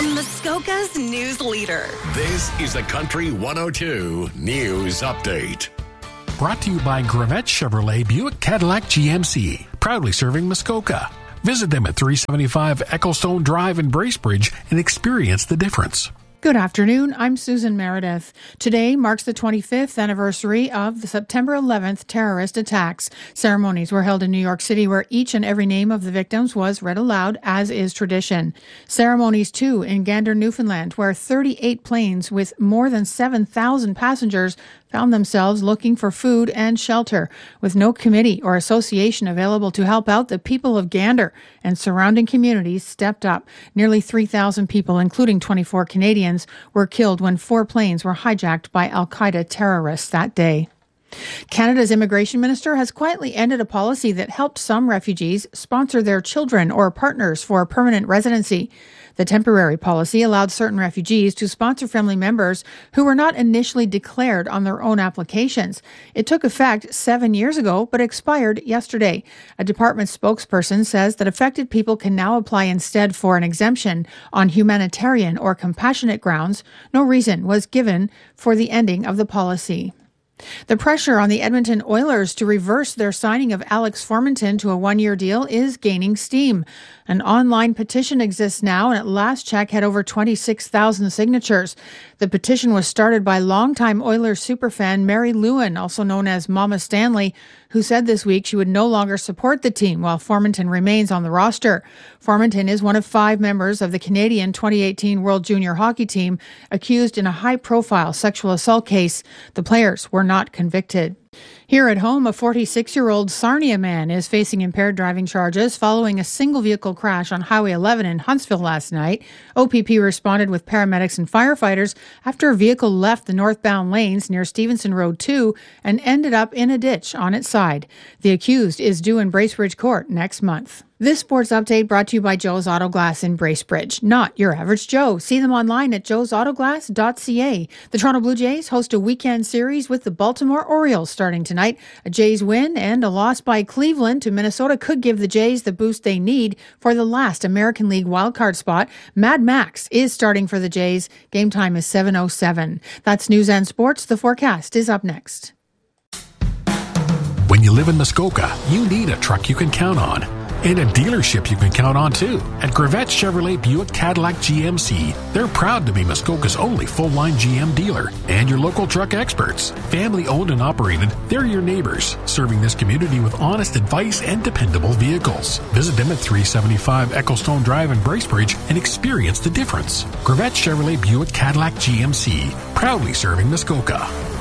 Muskoka's news leader. This is the Country 102 News Update. Brought to you by Gravette Chevrolet Buick Cadillac GMC, proudly serving Muskoka. Visit them at 375 Ecclestone Drive in Bracebridge and experience the difference. Good afternoon, I'm Susan Meredith. Today marks the 25th anniversary of the September 11th terrorist attacks. Ceremonies were held in New York City where each and every name of the victims was read aloud, as is tradition. Ceremonies, too, in Gander, Newfoundland, where 38 planes with more than 7,000 passengers found themselves looking for food and shelter, with no committee or association available to help out. The people of Gander and surrounding communities stepped up. Nearly 3,000 people, including 24 Canadians, were killed when 4 planes were hijacked by Al-Qaeda terrorists that day. Canada's immigration minister has quietly ended a policy that helped some refugees sponsor their children or partners for permanent residency. The temporary policy allowed certain refugees to sponsor family members who were not initially declared on their own applications. It took effect 7 years ago, but expired yesterday. A department spokesperson says that affected people can now apply instead for an exemption on humanitarian or compassionate grounds. No reason was given for the ending of the policy. The pressure on the Edmonton Oilers to reverse their signing of Alex Formenton to a 1-year deal is gaining steam. An online petition exists now and at last check had over 26,000 signatures. The petition was started by longtime Oilers superfan Mary Lewin, also known as Mama Stanley, who said this week she would no longer support the team while Formenton remains on the roster. Formenton is one of 5 members of the Canadian 2018 World Junior Hockey Team accused in a high-profile sexual assault case. The players were not convicted. Here at home, a 46-year-old Sarnia man is facing impaired driving charges following a single-vehicle crash on Highway 11 in Huntsville last night. OPP responded with paramedics and firefighters after a vehicle left the northbound lanes near Stevenson Road 2 and ended up in a ditch on its side. The accused is due in Bracebridge Court next month. This sports update brought to you by Joe's Auto Glass in Bracebridge. Not your average Joe. See them online at joesautoglass.ca. The Toronto Blue Jays host a weekend series with the Baltimore Orioles starting tonight. A Jays win and a loss by Cleveland to Minnesota could give the Jays the boost they need for the last American League wildcard spot. Mad Max is starting for the Jays. Game time is 7:07. That's News and Sports. The forecast is up next. When you live in Muskoka, you need a truck you can count on. And a dealership you can count on, too. At Gravette Chevrolet Buick Cadillac GMC, they're proud to be Muskoka's only full-line GM dealer and your local truck experts. Family-owned and operated, they're your neighbors, serving this community with honest advice and dependable vehicles. Visit them at 375 Ecclestone Drive in Bracebridge and experience the difference. Gravette Chevrolet Buick Cadillac GMC, proudly serving Muskoka.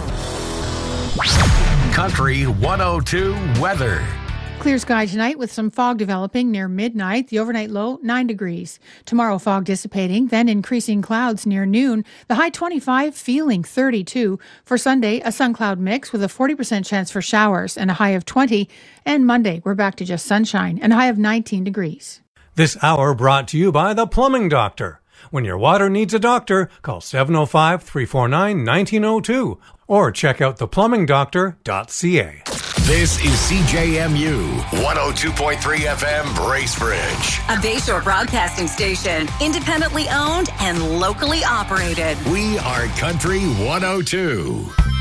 Country 102 weather. Clear sky tonight with some fog developing near midnight. The overnight low, 9 degrees. Tomorrow, fog dissipating, then increasing clouds near noon. The high 25, feeling 32. For Sunday, a sun cloud mix with a 40% chance for showers and a high of 20. And Monday, we're back to just sunshine and a high of 19 degrees. This hour brought to you by The Plumbing Doctor. When your water needs a doctor, call 705-349-1902 or check out theplumbingdoctor.ca. This is CJMU 102.3 FM Bracebridge. A Bayshore broadcasting station, independently owned and locally operated. We are Country 102.